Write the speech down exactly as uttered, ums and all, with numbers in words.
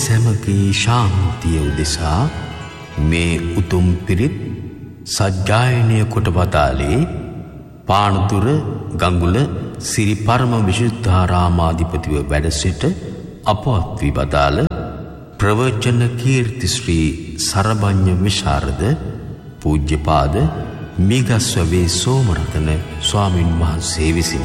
සැමගේ ශාන්තිය උදෙසා මේ උතුම් පිරිත් සජ්ජායනය කොට වදාළේ පානදුර ගඟුල සිරි පරම විශුද්ධාරාමාධිපතිව වැඩ සිට අපවත් වී වදාළ ප්‍රවචන කීර්ති ශ්‍රී සරභඤ්ඤ විශාරද පූජ්‍යපාද මිගස්වවේ සෝමරතන ස්වාමින් වහන්සේ විසිනි.